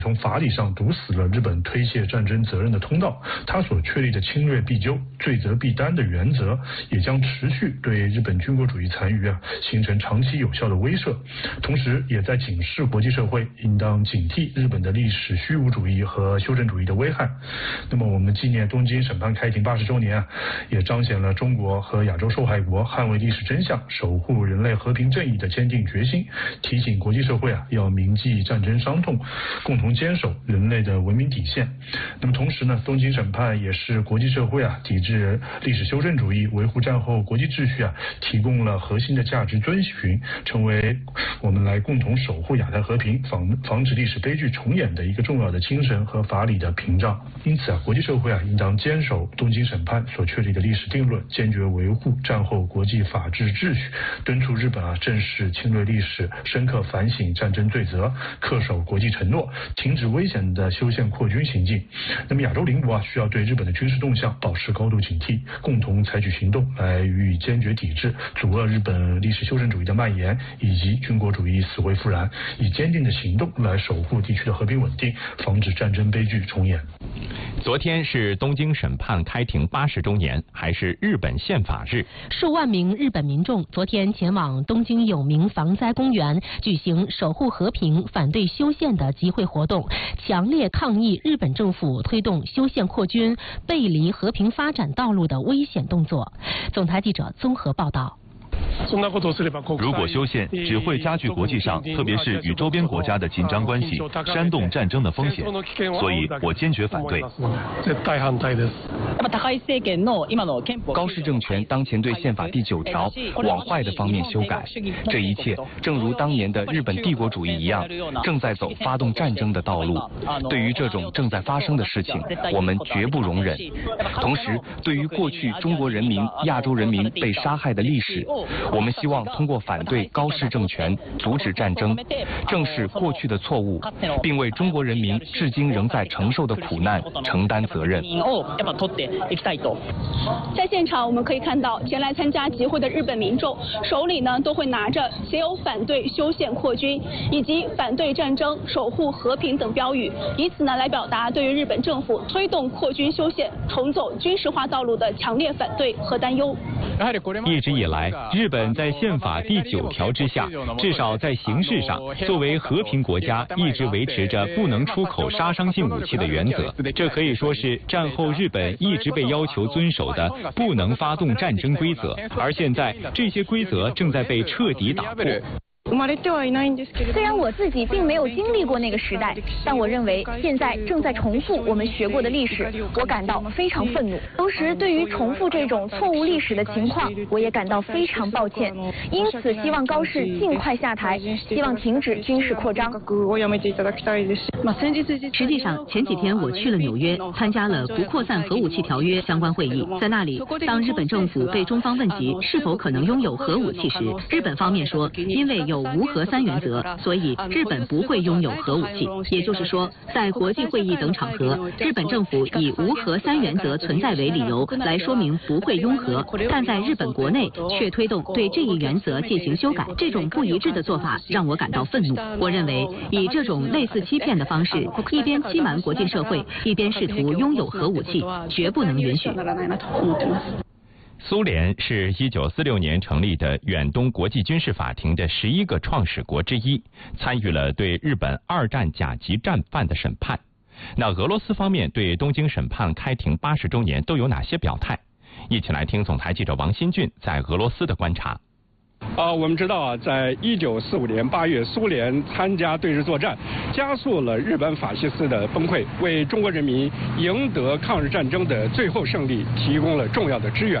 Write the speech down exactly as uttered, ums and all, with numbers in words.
从法理上堵死了日本推卸战争责任的通道，他所确立的侵略必究、罪责必担的原则，也将持续对日本军国主义残余啊形成长期有效的威慑，同时也在警示国际社会应当警惕日本的历史虚无主义和修正主义的危害。那么，我们纪念东京审判开庭八十周年啊，也彰显了中国和亚洲受害国捍卫历史真相、守护人类和平正义的坚定决心，提醒国际社会啊要铭记战争伤痛，共同坚守人类的文明底线。那么同时呢，东京审判也是国际社会啊抵制历史修正主义、维护战后国际秩序啊提供了核心的价值遵循，成为我们来共同守护亚太和平、防防止历史悲剧重演的一个重要的精神和法理的屏障。因此啊，国际社会啊应当坚守东京审判所确立的历史定论，坚决维护战后国际法治秩序，敦促日本啊正视侵略历史，深刻反省战争罪责，恪守国际承诺，停止危险的修宪扩军行径。那么亚洲邻国啊需要对日本的军事动向保持高度警惕，共同采取行动来予以坚决抵制，阻遏日本历史修正主义的蔓延以及军国主义死灰复燃，以坚定的行动来守护地区的和平稳定，防止战争悲剧重演。 昨天是东京审判开庭八十周年，还是日本宪法日。 数万名日本民众昨天前往东京有明防灾公园举行守护和平、反对修宪的集会活动，强烈抗议日本政府推动修宪扩军、背离和平发展道路的危险动作。总台记者综合报道。 如果修宪只会加剧国际上，特别是与周边国家的紧张关系，煽动战争的风险，所以我坚决反对。 高市政权当前对宪法第九条往坏的方面修改，这一切正如当年的日本帝国主义一样，正在走发动战争的道路。对于这种正在发生的事情，我们绝不容忍。同时，对于过去中国人民、亚洲人民被杀害的历史，我们希望通过反对高市政权，阻止战争，正视过去的错误，并为中国人民至今仍在承受的苦难承担责任。 在现场我们可以看到，前来参加集会的日本民众手里呢都会拿着写有反对修宪扩军以及反对战争、守护和平等标语，以此呢来表达对于日本政府推动扩军修宪、重走军事化道路的强烈反对和担忧。 一直以来，日本在宪法第九条之下，至少在形式上，作为和平国家，一直维持着不能出口杀伤性武器的原则。这可以说是战后日本一直被要求遵守的不能发动战争规则，而现在这些规则正在被彻底打破。 虽然我自己并没有经历过那个时代，但我认为现在正在重复我们学过的历史，我感到非常愤怒。同时，对于重复这种错误历史的情况，我也感到非常抱歉。因此，希望高市尽快下台，希望停止军事扩张。 实际上，前几天我去了纽约，参加了不扩散核武器条约相关会议。在那里，当日本政府被中方问及是否可能拥有核武器时，日本方面说，因为有无核三原则，所以日本不会拥有核武器。也就是说，在国际会议等场合，日本政府以无核三原则存在为理由来说明不会拥核，但在日本国内却推动对这一原则进行修改，这种不一致的做法让我感到愤怒。我认为，以这种类似欺骗的方式，一边欺瞒国际社会，一边试图拥有核武器，绝不能允许。 苏联是一九四六年成立的远东国际军事法庭的十一个创始国之一，参与了对日本二战甲级战犯的审判。那俄罗斯方面对东京审判开庭八十周年都有哪些表态？一起来听总台记者王新俊在俄罗斯的观察。 啊，我们知道啊，在一九四五年八月，苏联参加对日作战，加速了日本法西斯的崩溃，为中国人民赢得抗日战争的最后胜利提供了重要的支援。